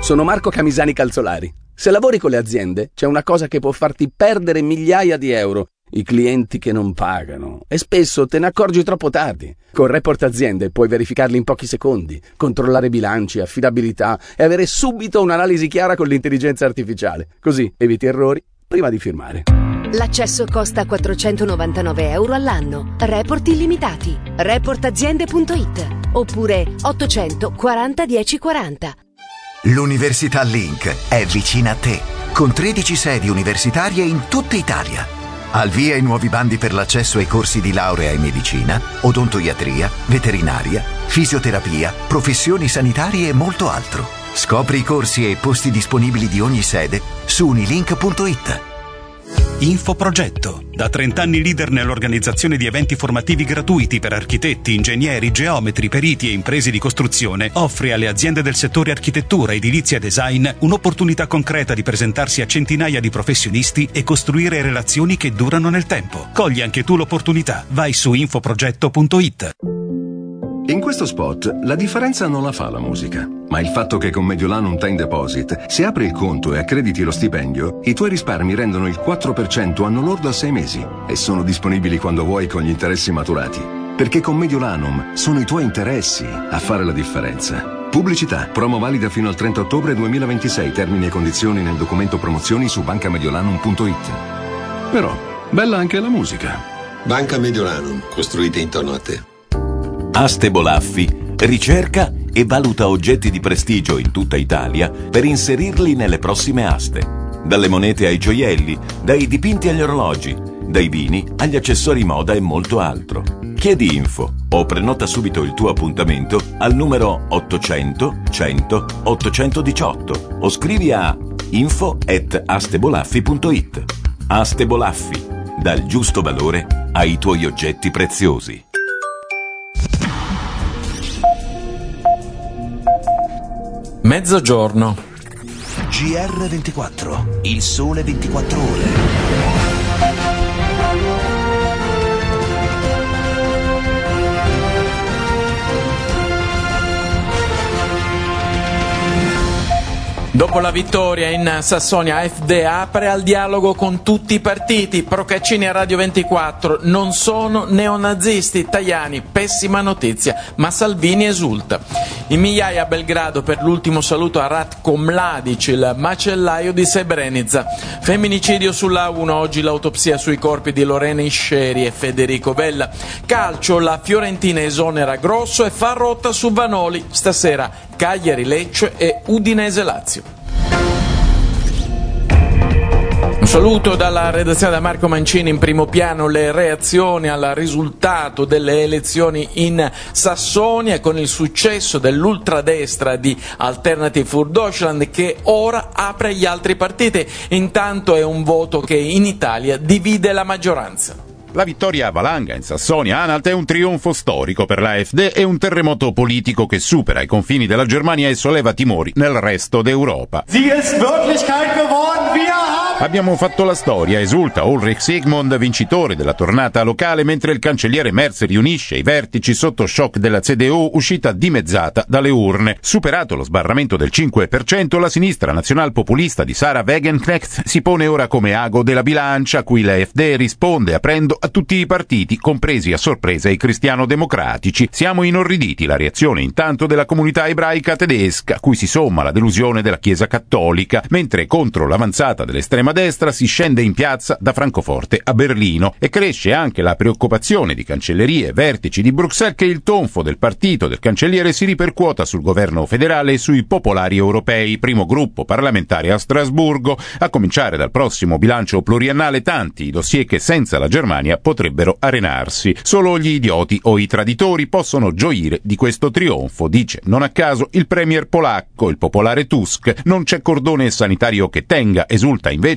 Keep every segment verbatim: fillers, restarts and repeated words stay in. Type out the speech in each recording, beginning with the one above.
sono Marco Camisani Calzolari. Se lavori con le aziende, c'è una cosa che può farti perdere migliaia di euro: i clienti che non pagano. E spesso te ne accorgi troppo tardi. Con Report Aziende puoi verificarli in pochi secondi, controllare bilanci, affidabilità e avere subito un'analisi chiara con l'intelligenza artificiale. Così eviti errori prima di firmare. L'accesso costa quattrocentonovantanove euro all'anno. Report illimitati. report aziende punto it oppure ottocento quaranta dieci quaranta. L'Università Link è vicina a te, con tredici sedi universitarie in tutta Italia. Al via i nuovi bandi per l'accesso ai corsi di laurea in medicina, odontoiatria, veterinaria, fisioterapia, professioni sanitarie e molto altro. Scopri i corsi e i posti disponibili di ogni sede su unilink punto it. Infoprogetto, da trenta anni leader nell'organizzazione di eventi formativi gratuiti per architetti, ingegneri, geometri, periti e imprese di costruzione, offre alle aziende del settore architettura, edilizia e design un'opportunità concreta di presentarsi a centinaia di professionisti e costruire relazioni che durano nel tempo. Cogli anche tu l'opportunità. Vai su infoprogetto punto it. In questo spot la differenza non la fa la musica, ma il fatto che con Mediolanum Time Deposit, se apri il conto e accrediti lo stipendio, i tuoi risparmi rendono il quattro per cento anno lordo a sei mesi e sono disponibili quando vuoi con gli interessi maturati. Perché con Mediolanum sono i tuoi interessi a fare la differenza. Pubblicità, promo valida fino al trenta ottobre duemilaventisei, termini e condizioni nel documento promozioni su banca mediolanum punto it. Però, bella anche la musica. Banca Mediolanum, costruite intorno a te. Aste Bolaffi ricerca e valuta oggetti di prestigio in tutta Italia per inserirli nelle prossime aste. Dalle monete ai gioielli, dai dipinti agli orologi, dai vini agli accessori moda e molto altro. Chiedi info o prenota subito il tuo appuntamento al numero ottocento cento ottocentodiciotto o scrivi a info at astebolaffi punto it. Aste Bolaffi, dal giusto valore ai tuoi oggetti preziosi. Mezzogiorno. G R ventiquattro, il sole ventiquattro ore. Dopo la vittoria in Sassonia, A F D apre al dialogo con tutti i partiti. Procaccini a Radio ventiquattro: non sono neonazisti. Tajani: pessima notizia, ma Salvini esulta. In migliaia a Belgrado per l'ultimo saluto a Ratko Mladic, il macellaio di Srebrenica. Femminicidio sulla uno, oggi l'autopsia sui corpi di Lorena Isceri e Federico Vella. Calcio, la Fiorentina esonera Grosso e fa rotta su Vanoli. Stasera Cagliari Lecce e Udinese Lazio. Un saluto dalla redazione da Marco Mancini. In primo piano le reazioni al risultato delle elezioni in Sassonia, con il successo dell'ultradestra di Alternative für Deutschland, che ora apre agli altri partiti. Intanto è un voto che in Italia divide la maggioranza. La vittoria a Valanga in Sassonia-Anhalt è un trionfo storico per l'A F D e un terremoto politico che supera i confini della Germania e solleva timori nel resto d'Europa. Abbiamo fatto la storia, esulta Ulrich Sigmund, vincitore della tornata locale, mentre il cancelliere Merz riunisce i vertici sotto shock della C D U, uscita dimezzata dalle urne. Superato lo sbarramento del cinque per cento, la sinistra nazionalpopulista di Sarah Wagenknecht si pone ora come ago della bilancia, a cui l'A F D risponde aprendo a tutti i partiti, compresi a sorpresa i cristiano-democratici. Siamo inorriditi, la reazione intanto della comunità ebraica tedesca, a cui si somma la delusione della Chiesa cattolica, mentre contro l'avanzata dell'estrema destra si scende in piazza da Francoforte a Berlino, e cresce anche la preoccupazione di cancellerie e vertici di Bruxelles che il tonfo del partito del cancelliere si ripercuota sul governo federale e sui popolari europei, primo gruppo parlamentare a Strasburgo, a cominciare dal prossimo bilancio pluriannale. Tanti i dossier che senza la Germania potrebbero arenarsi. Solo gli idioti o i traditori possono gioire di questo trionfo, dice non a caso il premier polacco. Il popolare Tusk: non c'è cordone sanitario che tenga, esulta invece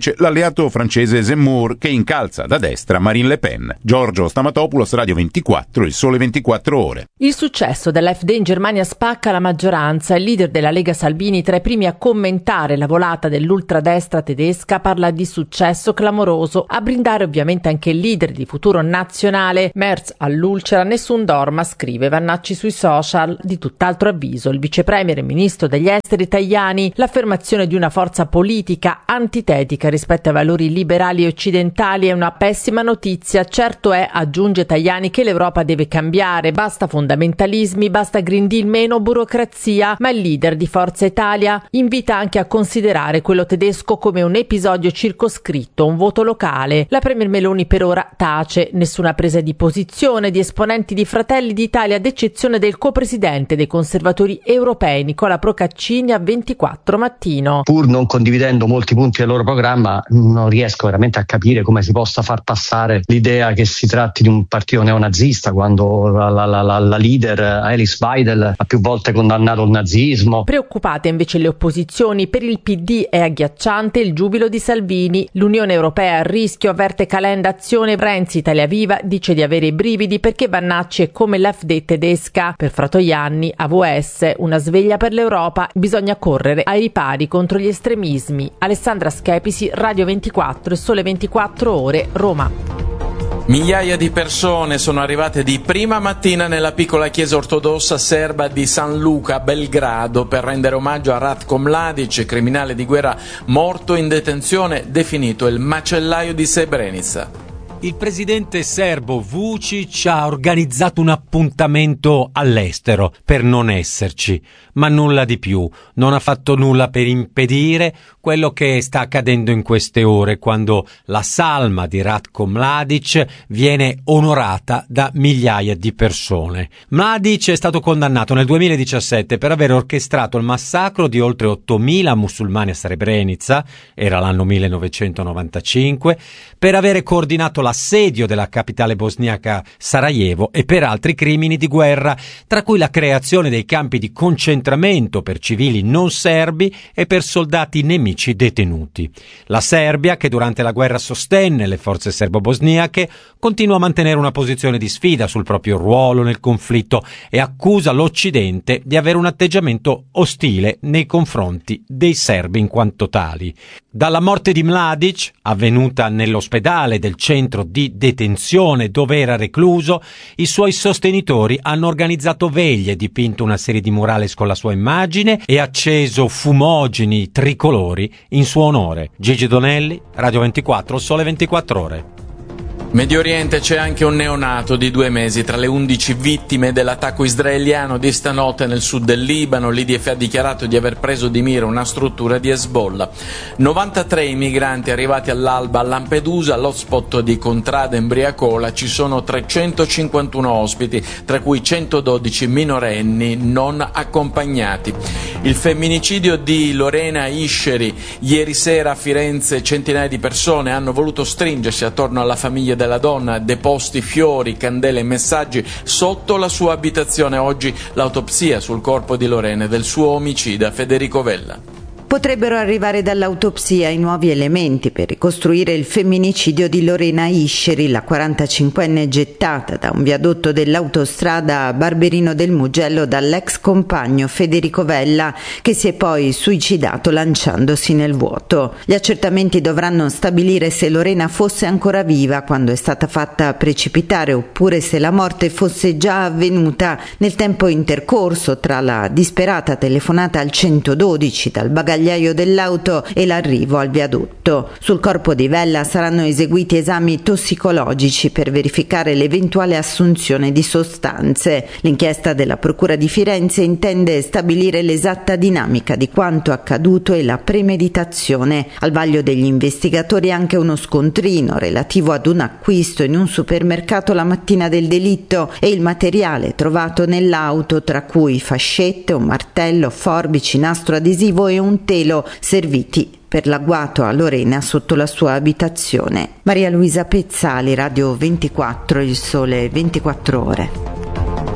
invece l'alleato francese Zemmour, che incalza da destra Marine Le Pen. Giorgio Stamatopoulos, Radio ventiquattro, Il Sole ventiquattro Ore. Il successo dell'A F D in Germania spacca la maggioranza. Il leader della Lega Salvini, tra i primi a commentare la volata dell'ultradestra tedesca, parla di successo clamoroso. A brindare ovviamente anche il leader di Futuro Nazionale. Merz all'ulcera, nessun dorma, scrive Vannacci sui social. Di tutt'altro avviso il vicepremier e ministro degli esteri Tajani, l'affermazione di una forza politica antitetica rispetto ai valori liberali e occidentali è una pessima notizia. Certo è, aggiunge Tajani, che l'Europa deve cambiare, basta fondamentalismi, basta Green Deal, meno burocrazia, ma il leader di Forza Italia invita anche a considerare quello tedesco come un episodio circoscritto, un voto locale. La premier Meloni per ora tace, nessuna presa di posizione di esponenti di Fratelli d'Italia, ad eccezione del copresidente dei conservatori europei Nicola Procaccini a ventiquattro Mattino. Pur non condividendo molti punti del loro programma, non riesco veramente a capire come si possa far passare l'idea che si tratti di un partito neonazista quando la, la, la, la leader Alice Weidel ha più volte condannato il nazismo. Preoccupate invece le opposizioni. Per il P D è agghiacciante il giubilo di Salvini. L'Unione Europea è a rischio, avverte Calenda Azione. Renzi, Italia Viva, dice di avere i brividi perché Vannacci è come l'A F D tedesca. Per Fratoianni, A V S, una sveglia per l'Europa, bisogna correre ai ripari contro gli estremismi. Alessandra Schepisi, Radio ventiquattro e Sole ventiquattro Ore, Roma. Migliaia di persone sono arrivate di prima mattina nella piccola chiesa ortodossa serba di San Luca a Belgrado per rendere omaggio a Ratko Mladic, criminale di guerra morto in detenzione, definito il macellaio di Srebrenica. Il presidente serbo Vučić ha organizzato un appuntamento all'estero per non esserci, ma nulla di più. Non ha fatto nulla per impedire quello che sta accadendo in queste ore, quando la salma di Ratko Mladic viene onorata da migliaia di persone. Mladic è stato condannato nel duemiladiciassette per aver orchestrato il massacro di oltre ottomila musulmani a Srebrenica, era l'anno millenovecentonovantacinque, per avere coordinato l'assedio della capitale bosniaca Sarajevo e per altri crimini di guerra, tra cui la creazione dei campi di concentramento per civili non serbi e per soldati nemici detenuti. La Serbia, che durante la guerra sostenne le forze serbo-bosniache, continua a mantenere una posizione di sfida sul proprio ruolo nel conflitto e accusa l'Occidente di avere un atteggiamento ostile nei confronti dei serbi in quanto tali. Dalla morte di Mladic, avvenuta nell'ospedale del centro di detenzione dove era recluso, i suoi sostenitori hanno organizzato veglie, dipinto una serie di murales con la sua immagine e acceso fumogeni tricolori in suo onore. Gigi Donelli, Radio ventiquattro, Sole ventiquattro Ore. Medio Oriente c'è anche un neonato di due mesi tra le undici vittime dell'attacco israeliano di stanotte nel sud del Libano. L'I D F ha dichiarato di aver preso di mira una struttura di Hezbollah. novantatré i migranti arrivati all'alba a Lampedusa, all'hotspot di Contrada Embriacola. Ci sono trecentocinquantuno ospiti, tra cui centododici minorenni non accompagnati. Il femminicidio di Lorena Isceri. Ieri sera a Firenze centinaia di persone hanno voluto stringersi attorno alla famiglia della donna, deposti fiori, candele e messaggi sotto la sua abitazione. Oggi l'autopsia sul corpo di Lorena e del suo omicida Federico Vella. Potrebbero arrivare dall'autopsia i nuovi elementi per ricostruire il femminicidio di Lorena Isceri, la quarantacinquenne gettata da un viadotto dell'autostrada a Barberino del Mugello dall'ex compagno Federico Vella, che si è poi suicidato lanciandosi nel vuoto. Gli accertamenti dovranno stabilire se Lorena fosse ancora viva quando è stata fatta precipitare oppure se la morte fosse già avvenuta nel tempo intercorso tra la disperata telefonata al centododici dal bagagliaio dell'auto e l'arrivo al viadotto. Sul corpo di Vella saranno eseguiti esami tossicologici per verificare l'eventuale assunzione di sostanze. L'inchiesta della Procura di Firenze intende stabilire l'esatta dinamica di quanto accaduto e la premeditazione. Al vaglio degli investigatori anche uno scontrino relativo ad un acquisto in un supermercato la mattina del delitto e il materiale trovato nell'auto, tra cui fascette, un martello, forbici, nastro adesivo e un telo serviti per l'agguato a Lorena sotto la sua abitazione. Maria Luisa Pezzali, Radio ventiquattro, Il Sole ventiquattro Ore.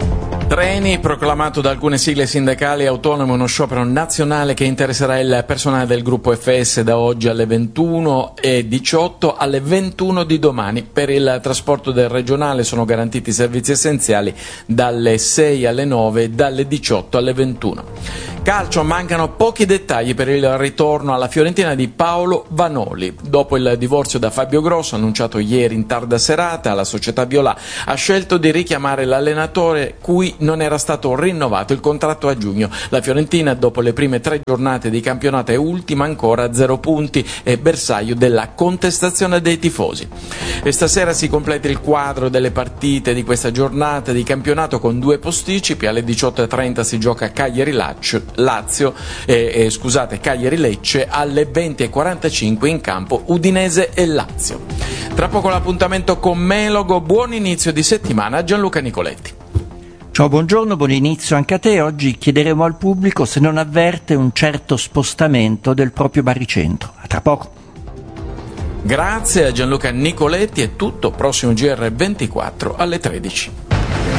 Treni, proclamato da alcune sigle sindacali autonome uno sciopero nazionale che interesserà il personale del gruppo F S da oggi alle ventuno e diciotto alle ventuno di domani. Per il trasporto del regionale sono garantiti servizi essenziali dalle sei alle nove e dalle diciotto alle ventuno. Calcio, mancano pochi dettagli per il ritorno alla Fiorentina di Paolo Vanoli. Dopo il divorzio da Fabio Grosso, annunciato ieri in tarda serata, la società viola ha scelto di richiamare l'allenatore cui non era stato rinnovato il contratto a giugno. La Fiorentina, dopo le prime tre giornate di campionato, è ultima ancora a zero punti e bersaglio della contestazione dei tifosi. E stasera si completa il quadro delle partite di questa giornata di campionato con due posticipi. Alle diciotto e trenta si gioca Cagliari-Lazio. Lazio, eh, eh, scusate, Cagliari-Lecce, alle venti e quarantacinque in campo Udinese e Lazio. Tra poco l'appuntamento con Melogo. Buon inizio di settimana a Gianluca Nicoletti. Ciao, buongiorno, buon inizio anche a te. Oggi chiederemo al pubblico se non avverte un certo spostamento del proprio baricentro. A tra poco. Grazie a Gianluca Nicoletti, è tutto. Prossimo G R ventiquattro alle tredici.